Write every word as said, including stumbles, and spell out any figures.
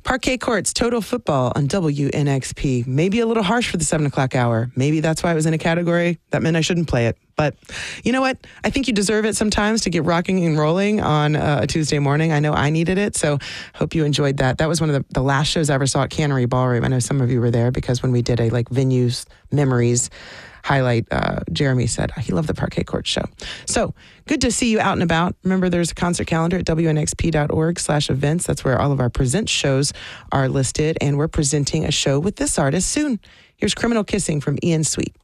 Parquet Courts, Total Football on W N X P. Maybe a little harsh for the seven o'clock hour. Maybe that's why it was in a category that meant I shouldn't play it. But you know what? I think you deserve it sometimes to get rocking and rolling on uh, a Tuesday morning. I know I needed it, so hope you enjoyed that. That was one of the, the last shows I ever saw at Cannery Ballroom. I know some of you were there because when we did a like venues memories highlight, uh, Jeremy said he loved the Parquet Court show. So good to see you out and about. Remember, there's a concert calendar at W N X P dot org slash events. That's where all of our present shows are listed, and we're presenting a show with this artist soon. Here's Criminal Kissing from Ian Sweet.